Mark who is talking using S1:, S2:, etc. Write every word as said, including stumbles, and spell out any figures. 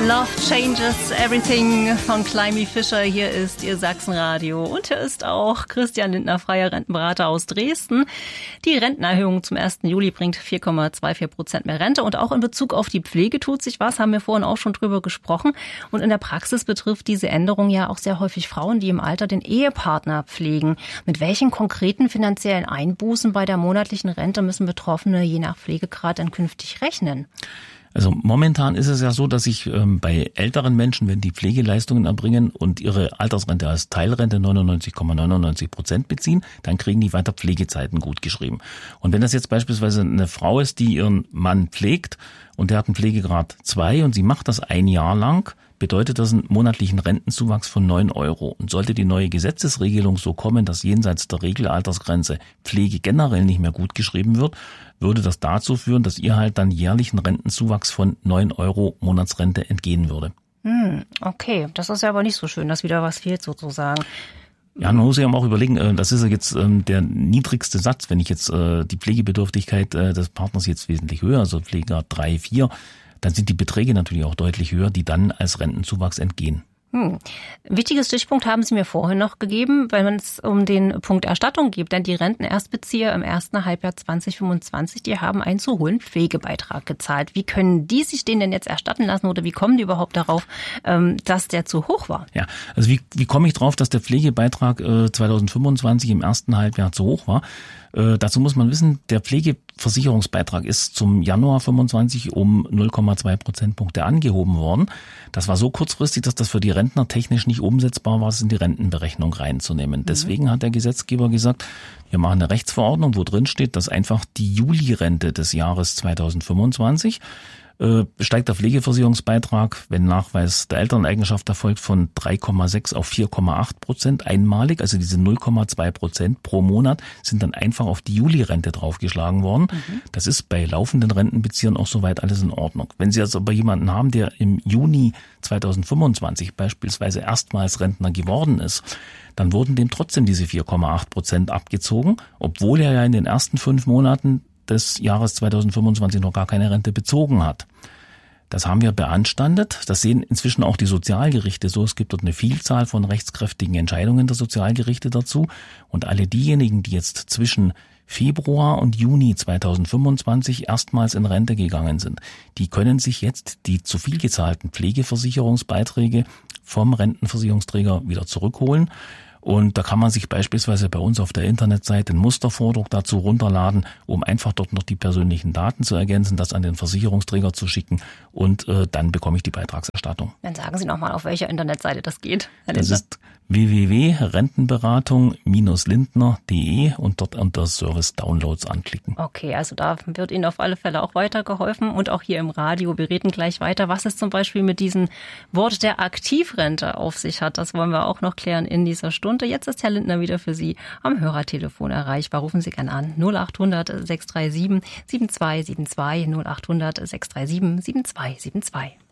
S1: Love Changes Everything von Climby Fisher. Hier ist Ihr Sachsenradio. Und hier ist auch Christian Lindner, freier Rentenberater aus Dresden. Die Rentenerhöhung zum ersten Juli bringt vier Komma vierundzwanzig Prozent mehr Rente. Und auch in Bezug auf die Pflege tut sich was, haben wir vorhin auch schon drüber gesprochen. Und in der Praxis betrifft diese Änderung ja auch sehr häufig Frauen, die im Alter den Ehepartner pflegen. Mit welchen konkreten finanziellen Einbußen bei der monatlichen Rente müssen Betroffene je nach Pflegegrad dann künftig rechnen?
S2: Also momentan ist es ja so, dass sich ähm, bei älteren Menschen, wenn die Pflegeleistungen erbringen und ihre Altersrente als Teilrente neunundneunzig Komma neunundneunzig Prozent beziehen, dann kriegen die weiter Pflegezeiten gut geschrieben. Und wenn das jetzt beispielsweise eine Frau ist, die ihren Mann pflegt und der hat einen Pflegegrad zwei und sie macht das ein Jahr lang, bedeutet das einen monatlichen Rentenzuwachs von neun Euro. Und sollte die neue Gesetzesregelung so kommen, dass jenseits der Regelaltersgrenze Pflege generell nicht mehr gut geschrieben wird, würde das dazu führen, dass ihr halt dann jährlichen Rentenzuwachs von neun Euro Monatsrente entgehen würde.
S1: Hm, okay, das ist ja aber nicht so schön, dass wieder was fehlt sozusagen.
S2: Ja, man muss ja auch überlegen, das ist ja jetzt der niedrigste Satz, wenn ich jetzt die Pflegebedürftigkeit des Partners jetzt wesentlich höher, also Pflegegrad drei, vier, dann sind die Beträge natürlich auch deutlich höher, die dann als Rentenzuwachs entgehen.
S1: Hm. Wichtiges Stichpunkt haben Sie mir vorhin noch gegeben, wenn es um den Punkt Erstattung geht. Denn die Rentenerstbezieher im ersten Halbjahr zwanzig fünfundzwanzig, die haben einen zu hohen Pflegebeitrag gezahlt. Wie können die sich den denn jetzt erstatten lassen oder wie kommen die überhaupt darauf, dass der zu hoch war?
S2: Ja, also wie, wie komme ich drauf, dass der Pflegebeitrag äh, zwanzig fünfundzwanzig im ersten Halbjahr zu hoch war? Äh, dazu muss man wissen, der Pflegeversicherungsbeitrag ist zum Januar fünfundzwanzig um null Komma zwei Prozentpunkte angehoben worden. Das war so kurzfristig, dass das für die Rentner technisch nicht umsetzbar war, es in die Rentenberechnung reinzunehmen. Deswegen hat der Gesetzgeber gesagt, wir machen eine Rechtsverordnung, wo drin steht, dass einfach die Julirente des Jahres zwanzig fünfundzwanzig äh, steigt der Pflegeversicherungsbeitrag, wenn Nachweis der Elterneigenschaft erfolgt, von drei Komma sechs auf vier Komma acht Prozent einmalig. Also diese null Komma zwei Prozent pro Monat sind dann einfach auf die Julirente draufgeschlagen worden. Mhm. Das ist bei laufenden Rentenbeziehern auch soweit alles in Ordnung. Wenn Sie also aber jemanden haben, der im Juni zwanzig fünfundzwanzig beispielsweise erstmals Rentner geworden ist, dann wurden dem trotzdem diese vier Komma acht Prozent abgezogen, obwohl er ja in den ersten fünf Monaten des Jahres zwanzig fünfundzwanzig noch gar keine Rente bezogen hat. Das haben wir beanstandet. Das sehen inzwischen auch die Sozialgerichte so. Es gibt dort eine Vielzahl von rechtskräftigen Entscheidungen der Sozialgerichte dazu. Und alle diejenigen, die jetzt zwischen Februar und Juni zwanzig fünfundzwanzig erstmals in Rente gegangen sind, die können sich jetzt die zu viel gezahlten Pflegeversicherungsbeiträge vom Rentenversicherungsträger wieder zurückholen. Und da kann man sich beispielsweise bei uns auf der Internetseite ein Mustervordruck dazu runterladen, um einfach dort noch die persönlichen Daten zu ergänzen, das an den Versicherungsträger zu schicken und äh, dann bekomme ich die Beitragserstattung.
S1: Dann sagen Sie nochmal, auf welcher Internetseite das geht, Herr
S2: Das
S1: Lindner.
S2: ist w w w punkt rentenberatung Bindestrich lindner punkt de und dort unter Service Downloads anklicken.
S1: Okay, also da wird Ihnen auf alle Fälle auch weitergeholfen und auch hier im Radio. Wir reden gleich weiter, was es zum Beispiel mit diesem Wort der Aktivrente auf sich hat. Das wollen wir auch noch klären in dieser Stunde. Jetzt ist Herr Lindner wieder für Sie am Hörertelefon erreichbar. Rufen Sie gerne an null acht hundert sechs drei sieben sieben zwei sieben zwei null acht hundert sechs drei sieben sieben zwei sieben zwei.